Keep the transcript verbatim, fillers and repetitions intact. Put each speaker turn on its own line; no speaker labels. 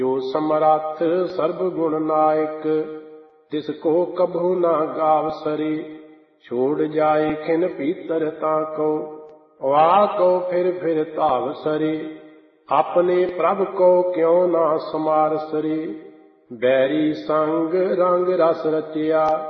ਜੋ ਸਮਰੱਥ ਸਰਬ ਗੁਣ ਨਾਇਕ, ਤਿਸ ਕੋ ਕਭੂ ਨਾ ਗਾਵ ਸਰੀ। ਛੋੜ ਜਾਏ ਖਿਨ ਪੀਤਰ ਤਾਂ ਕੋ, ਵਾ ਕੋ ਫਿਰ ਫਿਰ ਧਾਵ ਸਰੀ। ਆਪਣੇ ਪ੍ਰਭ ਕੋ ਕਿਉ ਨਾ ਸਮਾਰ ਸਰੀ, ਬੈਰੀ ਸੰਗ ਰੰਗ ਰਸ ਰਚਿਆ।